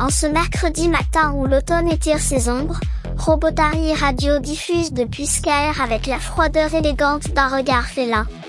En ce mercredi matin où l'automne étire ses ombres, Robotari Radio diffuse depuis Skyr avec la froideur élégante d'un regard félin.